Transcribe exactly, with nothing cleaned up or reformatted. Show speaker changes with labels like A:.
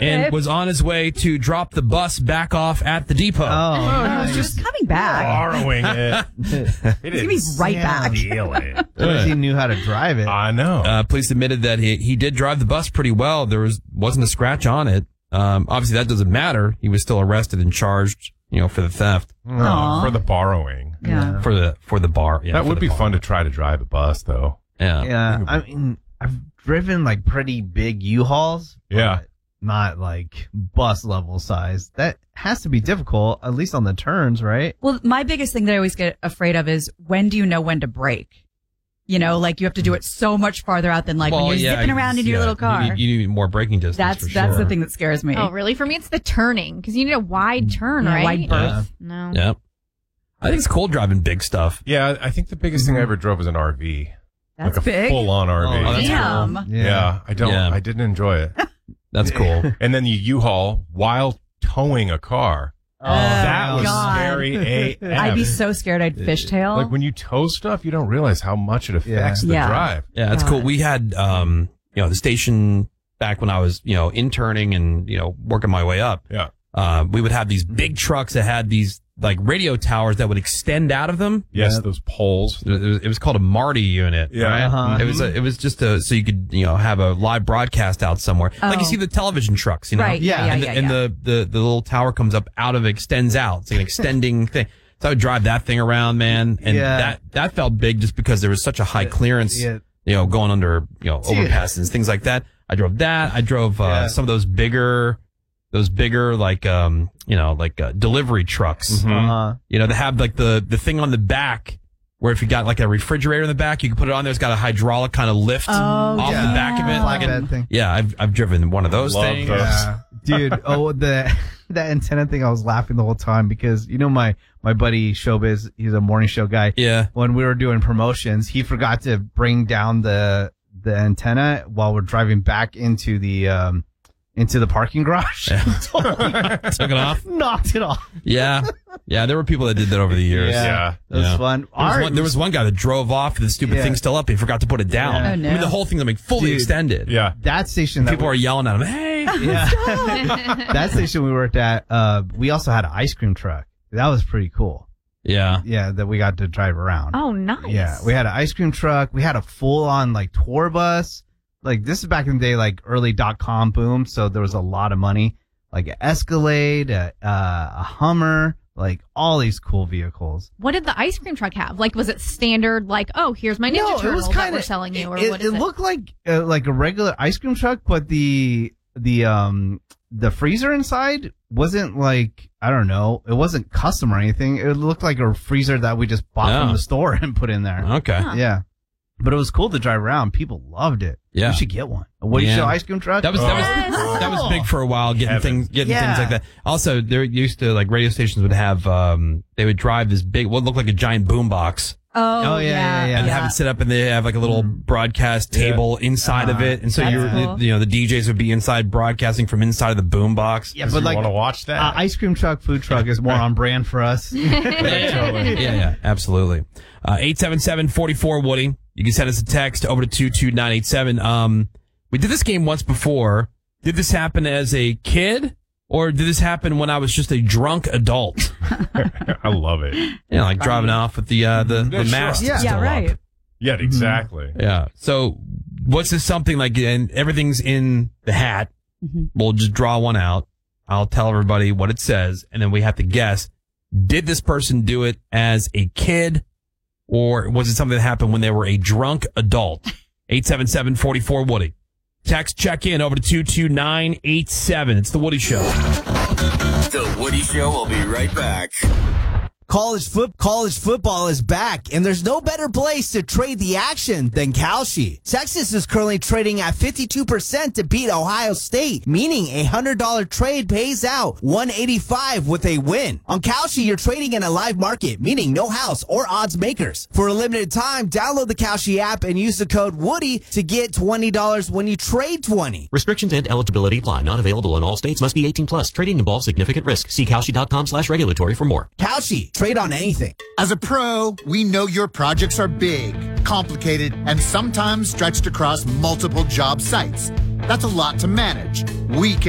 A: and was on his way to drop the bus back off at the depot.
B: Oh, nice.
C: He was just coming back.
D: Borrowing it. He
C: He's gonna be right back.
D: steal it.
B: Because he knew how to drive it.
D: I know.
A: Uh, police admitted that he he did drive the bus pretty well. There was wasn't a scratch on it. Um, obviously that doesn't matter. He was still arrested and charged, you know, for the theft.
D: Oh, for the borrowing.
C: Yeah.
A: For the for the bar. Yeah,
D: that
A: for
D: would
A: the
D: be
A: bar.
D: fun to try to drive a bus, though.
A: Yeah.
B: Yeah, I mean, I've driven like pretty big U-Hauls.
D: Yeah.
B: but Not like bus level size. That has to be difficult, at least on the turns, right?
C: Well, my biggest thing that I always get afraid of is when do you know when to brake? You know, like you have to do it so much farther out than like
A: Well,
C: when you're
A: yeah,
C: zipping around in your
A: yeah,
C: little car.
A: You need, you need more braking distance.
C: that's
A: for
C: that's
A: sure.
C: the thing that scares me.
E: Oh, really? For me, it's the turning because you need a wide turn,
C: Yeah,
E: right?
C: wide berth.
E: No.
A: Yeah. I think it's cool driving big stuff.
D: Yeah, I think the biggest thing I ever drove was an R V.
C: That's
D: like a
C: big.
D: full-on R V.
A: Oh, that's
C: Damn.
A: cool.
D: Yeah. I don't.
A: Yeah.
D: I didn't enjoy it.
A: That's cool.
D: And then the U-Haul while towing a car.
B: Oh,
D: that was
C: God.
D: scary A F.
C: I'd be so scared I'd fishtail.
D: Like when you tow stuff, you don't realize how much it affects
B: Yeah.
D: the
C: Yeah.
D: drive.
A: Yeah, that's
C: God.
A: cool. We had, um, you know, the station back when I was, you know, interning and, you know, working my way up.
D: Yeah.
A: Uh, we would have these big trucks that had these like radio towers that would extend out of them.
D: Yes,
B: Yep.
D: those poles.
A: It was, it was called a Marty unit.
D: Yeah.
A: Right?
B: Uh-huh.
A: It was a, it was just a, so you could, you know, have a live broadcast out somewhere. Like you
C: Oh.
A: see the television trucks, you know?
C: Right, yeah, yeah,
A: and
C: yeah,
A: the, and
C: yeah.
A: the, the, the little tower comes up out of it, extends out. It's like an extending thing. So I would drive that thing around, man. And
B: Yeah.
A: that, that felt big just because there was such a high clearance,
B: Yeah.
A: you know, going under, you know,
B: Dude.
A: overpasses, things like that. I drove that. I drove, uh,
B: Yeah.
A: some of those bigger, those bigger, like, um, you know, like, uh, delivery trucks.
D: Mhm.
B: Uh-huh.
A: You know, they have like the, the thing on the back where if you got like a refrigerator in the back, you can put it on there. It's got a hydraulic kind of lift
C: Oh,
A: off
B: yeah.
A: the back of it. Like
B: Flatbed
A: an-
B: thing.
A: yeah, I've, I've driven one of those
D: Love
A: things.
D: those.
B: Yeah. Dude, oh, the, that antenna thing, I was laughing the whole time because, you know, my, my buddy Showbiz, he's a morning show guy.
A: Yeah.
B: When we were doing promotions, he forgot to bring down the, the antenna while we're driving back into the, um, into the parking garage. Totally
A: Took it off.
B: knocked it off.
A: Yeah. Yeah. There were people that did that over the years.
B: Yeah.
D: Yeah.
B: That was
A: Yeah.
B: fun.
A: There was,
B: Our-
A: one, there was one guy that drove off with the stupid
B: Yeah.
A: thing still up. He forgot to put it down.
B: Yeah.
C: Oh, no.
A: I mean, the whole thing, I mean, fully
B: Dude.
A: extended.
D: Yeah.
B: that station that
A: People
B: we-
A: are yelling at him. Hey.
B: yeah. that station we worked at, uh, we also had an ice cream truck. That was pretty cool.
A: Yeah.
B: Yeah, that we got to drive around.
E: Oh, nice.
B: Yeah, we had an ice cream truck. We had a full on like tour bus. Like this is back in the day, like early dot com boom. So there was a lot of money, like an Escalade, a, uh, a Hummer, like all these cool vehicles.
E: What did the ice cream truck have? Like, was it standard? Like, oh, here's my Ninja
B: No,
E: Turtle
B: it was
E: that
B: kind
E: we're
B: of
E: selling you, or
B: it,
E: what is
B: it
E: it?
B: looked like uh, like a regular ice cream truck, but the the um the freezer inside wasn't like, I don't know, it wasn't custom or anything. It looked like a freezer that we just bought
A: Oh.
B: from the store and put in there.
A: Okay.
E: Huh.
B: Yeah. But it was cool to drive around. People loved it.
A: Yeah.
B: You should get one. A Woody
A: Yeah.
B: Show ice cream truck.
A: That was that was
E: Yes.
A: that was big for a while. Getting
D: Heaven.
A: things getting
B: Yeah.
A: things like that. Also, there used to like radio stations would have um they would drive this big what looked like a giant boom box
C: Oh,
B: Oh, yeah, yeah, yeah.
A: and have it set up, and they have like a little broadcast table inside of
B: Uh-huh.
A: it, and so
C: That's
A: you're
C: cool.
A: you know the D Js would be inside broadcasting from inside of the boom box.
B: Yeah,
D: But
B: but
D: you
B: like
D: want to watch that?
B: uh, ice cream truck, food truck is more on brand for us.
A: yeah, yeah, yeah, absolutely. Uh, eight seven seven, four four, Woody. You can send us a text over to two two nine eight seven. Um, we did this game once before. Did this happen as a kid, or did this happen when I was just a drunk adult?
D: I love it.
A: You know, like driving off with the uh, the,
D: Yeah,
A: the
D: sure.
A: mask
B: Yeah.
A: still
C: Yeah,
A: up.
C: right.
D: Yeah, exactly.
A: Yeah. So, what's this something like? And everything's in the hat.
C: Mhm.
A: We'll just draw one out. I'll tell everybody what it says, and then we have to guess: did this person do it as a kid, or was it something that happened when they were a drunk adult? Eight seven seven forty four Woody. Text check in over to two two nine eight seven. It's the Woody Show.
F: The Woody Show will be right back.
G: College foot college football is back, and there's no better place to trade the action than Kalshi. Texas is currently trading at fifty-two percent to beat Ohio State, meaning a one hundred dollars trade pays out one eighty-five with a win. On Kalshi, you're trading in a live market, meaning no house or odds makers. For a limited time, download the Kalshi app and use the code Woody to get twenty dollars when you trade twenty.
H: Restrictions and eligibility apply. Not available in all states. Must be eighteen plus. Trading involves significant risk. See Kalshi.com slash regulatory for more.
G: Kalshi, trade on anything.
I: As a pro, we know your projects are big, complicated, and sometimes stretched across multiple job sites. That's a lot to manage. We can